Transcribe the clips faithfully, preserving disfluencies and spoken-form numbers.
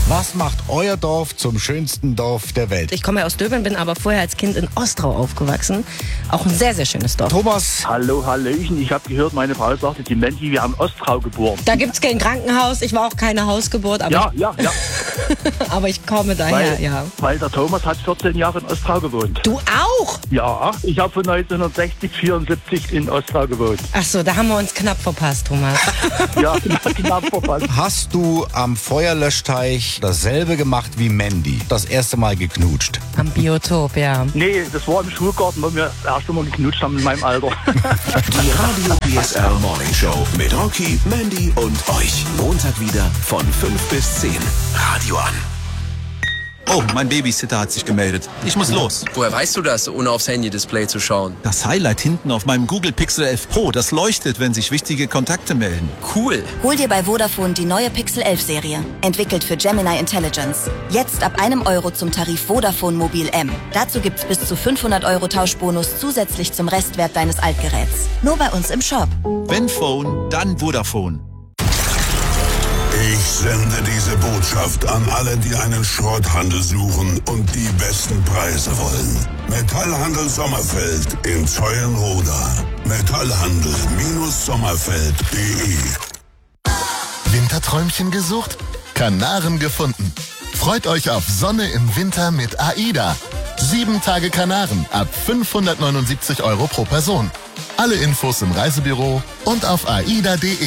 Was macht euer Dorf zum schönsten Dorf der Welt? Ich komme ja aus Döbeln, bin aber vorher als Kind in Ostrau aufgewachsen. Auch ein sehr, sehr schönes Dorf. Thomas. Hallo, Hallöchen. Ich habe gehört, meine Frau sagte, die Menti, wir haben Ostrau geboren. Da gibt's kein Krankenhaus. Ich war auch keine Hausgeburt. Aber Ja, ich, ja, ja. aber ich komme daher, Weil, ja. weil der Thomas hat vierzehn Jahre in Ostrau gewohnt. Du auch? Ja, ich habe von neunzehnhundertsechzig, vierundsiebzig in Ostrau gewohnt. Ach so, da haben wir uns knapp verpasst, Thomas. Ja, knapp verpasst. Hast du am Feuerlöschteich dasselbe gemacht wie Mandy? Das erste Mal geknutscht? Am Biotop, ja. Nee, das war im Schulgarten, wo wir das erste Mal geknutscht haben in meinem Alter. Die Radio P S R Morning Show mit Rocky, Mandy und euch. Montag wieder von fünf bis zehn. Radio an. Oh, mein Babysitter hat sich gemeldet. Ich muss los. Woher weißt du das, ohne aufs Handy-Display zu schauen? Das Highlight hinten auf meinem Google Pixel elf Pro, das leuchtet, wenn sich wichtige Kontakte melden. Cool. Hol dir bei Vodafone die neue Pixel elf Serie. Entwickelt für Gemini Intelligence. Jetzt ab einem Euro zum Tarif Vodafone Mobil M. Dazu gibt's bis zu fünfhundert Euro Tauschbonus zusätzlich zum Restwert deines Altgeräts. Nur bei uns im Shop. Wenn Phone, dann Vodafone. Ich sende diese Botschaft an alle, die einen Schrotthandel suchen und die besten Preise wollen. Metallhandel Sommerfeld in Zeulenroda. Metallhandel Sommerfeld punkt de. Winterträumchen gesucht? Kanaren gefunden. Freut euch auf Sonne im Winter mit AIDA. Sieben Tage Kanaren ab fünfhundertneunundsiebzig Euro pro Person. Alle Infos im Reisebüro und auf aida punkt de.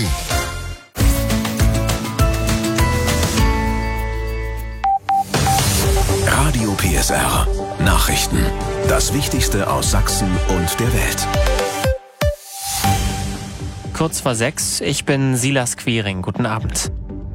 Radio P S R. Nachrichten. Das Wichtigste aus Sachsen und der Welt. Kurz vor sechs, ich bin Silas Quiring. Guten Abend.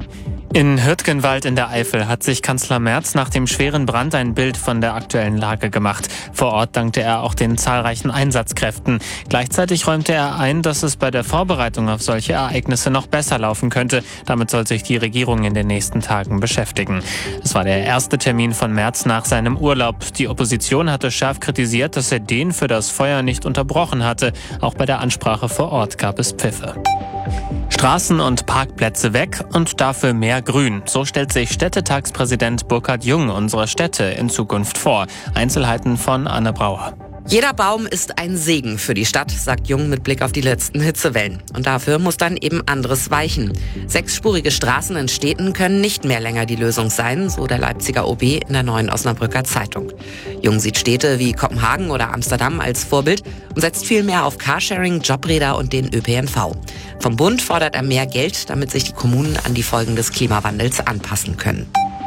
In Hürtgenwald in der Eifel hat sich Kanzler Merz nach dem schweren Brand ein Bild von der aktuellen Lage gemacht. Vor Ort dankte er auch den zahlreichen Einsatzkräften. Gleichzeitig räumte er ein, dass es bei der Vorbereitung auf solche Ereignisse noch besser laufen könnte. Damit soll sich die Regierung in den nächsten Tagen beschäftigen. Es war der erste Termin von Merz nach seinem Urlaub. Die Opposition hatte scharf kritisiert, dass er den für das Feuer nicht unterbrochen hatte. Auch bei der Ansprache vor Ort gab es Pfiffe. Straßen und Parkplätze weg und dafür mehr Grün. So stellt sich Städtetagspräsident Burkhard Jung unsere Städte in Zukunft vor. Einzelheiten von Anne Brauer. Jeder Baum ist ein Segen für die Stadt, sagt Jung mit Blick auf die letzten Hitzewellen. Und dafür muss dann eben anderes weichen. Sechsspurige Straßen in Städten können nicht mehr länger die Lösung sein, so der Leipziger O B in der Neuen Osnabrücker Zeitung. Jung sieht Städte wie Kopenhagen oder Amsterdam als Vorbild und setzt viel mehr auf Carsharing, Jobräder und den Ö P N V. Vom Bund fordert er mehr Geld, damit sich die Kommunen an die Folgen des Klimawandels anpassen können.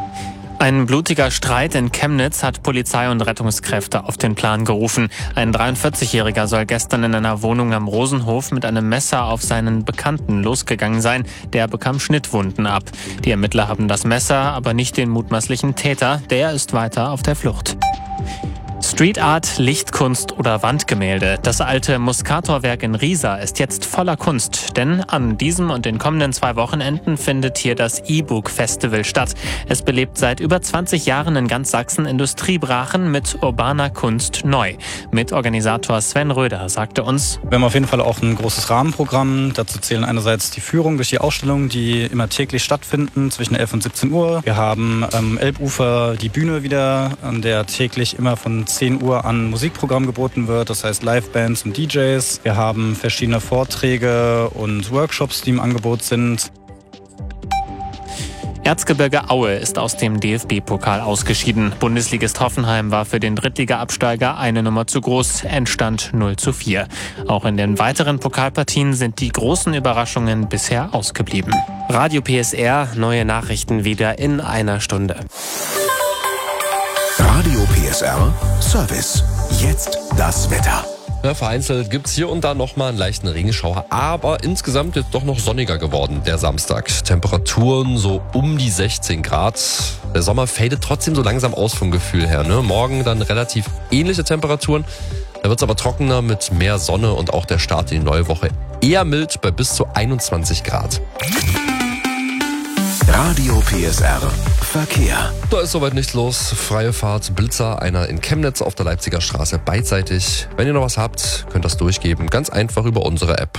Ein blutiger Streit in Chemnitz hat Polizei und Rettungskräfte auf den Plan gerufen. Ein dreiundvierzigjähriger soll gestern in einer Wohnung am Rosenhof mit einem Messer auf seinen Bekannten losgegangen sein. Der bekam Schnittwunden ab. Die Ermittler haben das Messer, aber nicht den mutmaßlichen Täter. Der ist weiter auf der Flucht. Street Art, Lichtkunst oder Wandgemälde. Das alte Muscator-Werk in Riesa ist jetzt voller Kunst. Denn an diesem und den kommenden zwei Wochenenden findet hier das E-Book-Festival statt. Es belebt seit über zwanzig Jahren in ganz Sachsen Industriebrachen mit urbaner Kunst neu. Mitorganisator Sven Röder sagte uns: Wir haben auf jeden Fall auch ein großes Rahmenprogramm. Dazu zählen einerseits die Führung durch die Ausstellungen, die immer täglich stattfinden, zwischen elf und siebzehn Uhr. Wir haben am Elbufer die Bühne wieder, an der täglich immer von zehn Uhr an Musikprogramm geboten wird, das heißt Livebands und D Js. Wir haben verschiedene Vorträge und Workshops, die im Angebot sind. Erzgebirge Aue ist aus dem D F B-Pokal ausgeschieden. Bundesligist Hoffenheim war für den Drittliga-Absteiger eine Nummer zu groß, Endstand null zu vier. Auch in den weiteren Pokalpartien sind die großen Überraschungen bisher ausgeblieben. Radio P S R, neue Nachrichten wieder in einer Stunde. Radio P S R Service. Jetzt das Wetter. Ja, vereinzelt gibt es hier und da nochmal einen leichten Regenschauer, aber insgesamt ist doch noch sonniger geworden, der Samstag. Temperaturen so um die sechzehn Grad. Der Sommer fadet trotzdem so langsam aus vom Gefühl her. Ne? Morgen dann relativ ähnliche Temperaturen. Da wird es aber trockener mit mehr Sonne und auch der Start in die neue Woche eher mild bei bis zu einundzwanzig Grad. Radio P S R Verkehr. Da ist soweit nichts los. Freie Fahrt, Blitzer, einer in Chemnitz auf der Leipziger Straße beidseitig. Wenn ihr noch was habt, könnt ihr das durchgeben. Ganz einfach über unsere App.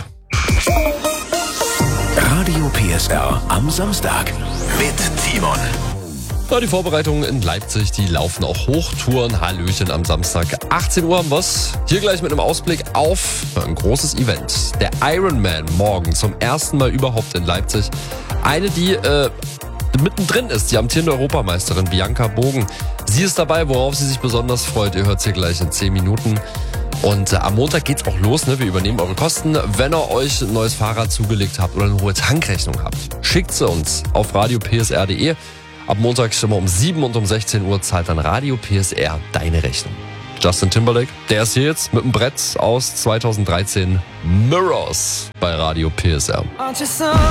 Radio P S R am Samstag mit Timon. Na, die Vorbereitungen in Leipzig, die laufen auch hoch. Touren, Hallöchen am Samstag. achtzehn Uhr haben wir's. Hier gleich mit einem Ausblick auf ein großes Event. Der Ironman morgen zum ersten Mal überhaupt in Leipzig. Eine, die äh, mittendrin ist, die amtierende Europameisterin Bianca Bogen. Sie ist dabei, worauf sie sich besonders freut. Ihr hört sie gleich in zehn Minuten. Und äh, am Montag geht's auch los, ne? Wir übernehmen eure Kosten. Wenn ihr euch ein neues Fahrrad zugelegt habt oder eine hohe Tankrechnung habt, schickt sie uns auf radio p s r punkt d e. Ab Montag immer um sieben und um sechzehn Uhr zahlt dann Radio P S R deine Rechnung. Justin Timberlake, der ist hier jetzt mit dem Brett aus zweitausenddreizehn. Mirrors bei Radio P S R.